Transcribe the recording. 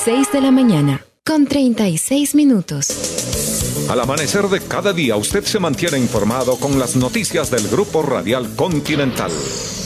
6 de la mañana, con 36 minutos. Al amanecer de cada día, usted se mantiene informado con las noticias del Grupo Radial Continental.